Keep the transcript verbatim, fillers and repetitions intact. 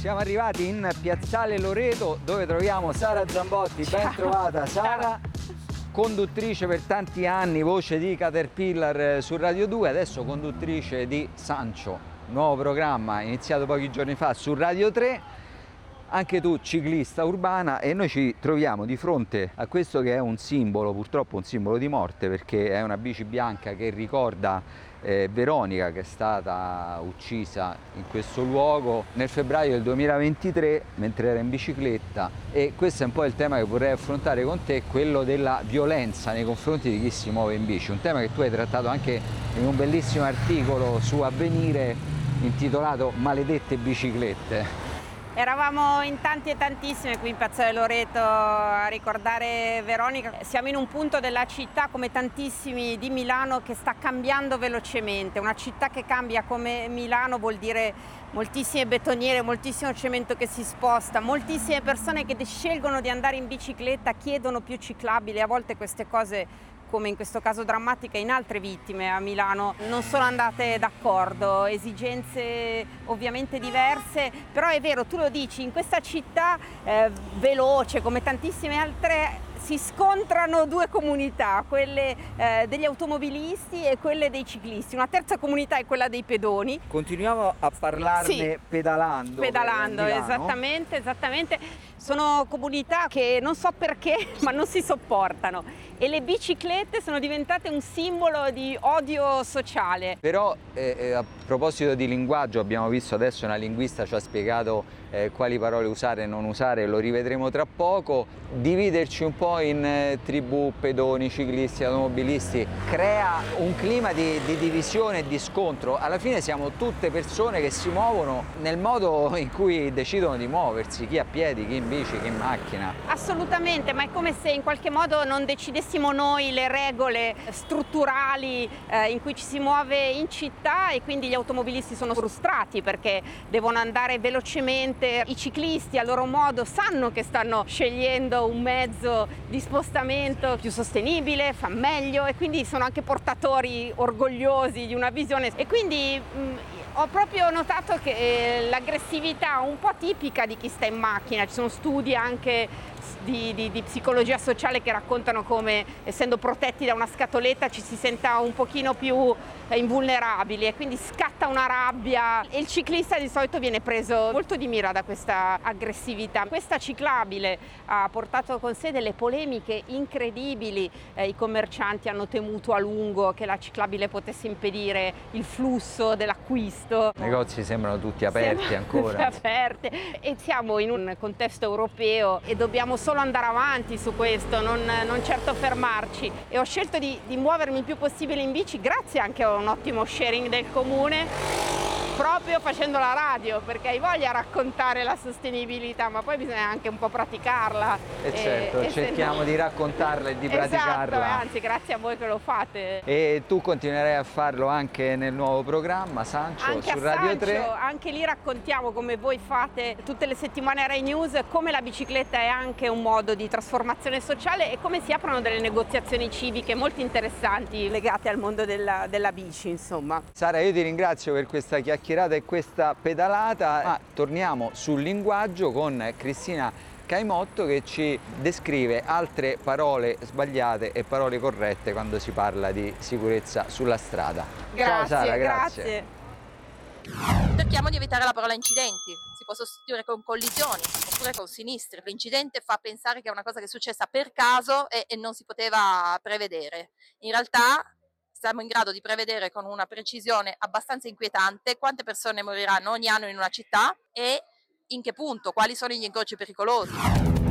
siamo arrivati in Piazzale Loreto dove troviamo Sara Zambotti. Ben trovata Sara, conduttrice per tanti anni, voce di Caterpillar su Radio due, adesso conduttrice di Sancio, nuovo programma iniziato pochi giorni fa su Radio tre. Anche tu ciclista urbana, e noi ci troviamo di fronte a questo che è un simbolo, purtroppo un simbolo di morte, perché è una bici bianca che ricorda eh, Veronica, che è stata uccisa in questo luogo nel febbraio del duemilaventitré mentre era in bicicletta. E questo è un po' il tema che vorrei affrontare con te, quello della violenza nei confronti di chi si muove in bici, un tema che tu hai trattato anche in un bellissimo articolo su Avvenire intitolato Maledette biciclette. Eravamo in tanti e tantissime qui in Piazzale Loreto a ricordare Veronica. Siamo in un punto della città, come tantissimi di Milano, che sta cambiando velocemente. Una città che cambia come Milano vuol dire moltissime betoniere, moltissimo cemento che si sposta, moltissime persone che scelgono di andare in bicicletta, chiedono più ciclabili. A volte queste cose, come in questo caso drammatica, in altre vittime a Milano, non sono andate d'accordo, esigenze ovviamente diverse, però è vero, tu lo dici, in questa città eh, veloce come tantissime altre si scontrano due comunità, quelle eh, degli automobilisti e quelle dei ciclisti. Una terza comunità è quella dei pedoni. Continuiamo a parlarne sì, pedalando. Pedalando, esattamente, esattamente. Sono comunità che non so perché, ma non si sopportano. E le biciclette sono diventate un simbolo di odio sociale. Però eh, eh, a proposito di linguaggio, abbiamo visto adesso una linguista ci ha spiegato eh, quali parole usare e non usare, lo rivedremo tra poco. Dividerci un po' in eh, tribù, pedoni, ciclisti, automobilisti crea un clima di, di divisione e di scontro. Alla fine siamo tutte persone che si muovono nel modo in cui decidono di muoversi, chi a piedi, chi in bici, chi in macchina. Assolutamente, ma è come se in qualche modo non decidessimo noi le regole strutturali eh, in cui ci si muove in città, e quindi gli automobilisti sono frustrati perché devono andare velocemente. I ciclisti a loro modo sanno che stanno scegliendo un mezzo di spostamento più sostenibile, fa meglio, e quindi sono anche portatori orgogliosi di una visione. E quindi mh, ho proprio notato che l'aggressività un po' tipica di chi sta in macchina, ci sono studi anche di, di, di psicologia sociale che raccontano come, essendo protetti da una scatoletta, ci si senta un pochino più invulnerabili e quindi scatta una rabbia, e il ciclista di solito viene preso molto di mira da questa aggressività. Questa ciclabile ha portato con sé delle polemiche incredibili, eh, i commercianti hanno temuto a lungo che la ciclabile potesse impedire il flusso dell'acquisto. I negozi sembrano tutti aperti Siamo ancora. Tutti aperti, e siamo in un contesto europeo e dobbiamo solo andare avanti su questo, non, non certo fermarci. E ho scelto di, di muovermi il più possibile in bici grazie anche a un ottimo sharing del comune, proprio facendo la radio, perché hai voglia di raccontare la sostenibilità, ma poi bisogna anche un po' praticarla. E certo, e cerchiamo no... di raccontarla e di esatto, praticarla. Anzi, grazie a voi che lo fate. E tu continuerai a farlo anche nel nuovo programma Sancio anche su a Radio Sancio, tre. Anche lì raccontiamo, come voi fate tutte le settimane a Rai News, come la bicicletta è anche un modo di trasformazione sociale e come si aprono delle negoziazioni civiche molto interessanti legate al mondo della, della bici, insomma. Sara, io ti ringrazio per questa chiacchierata e questa pedalata, ma torniamo sul linguaggio con Cristina Caimotto che ci descrive altre parole sbagliate e parole corrette quando si parla di sicurezza sulla strada. Grazie, ciao Sara, grazie. grazie. Cerchiamo di evitare la parola incidenti, si può sostituire con collisioni oppure con sinistri. L'incidente fa pensare che è una cosa che è successa per caso e, e non si poteva prevedere. In realtà siamo in grado di prevedere con una precisione abbastanza inquietante quante persone moriranno ogni anno in una città e in che punto, quali sono gli incroci pericolosi.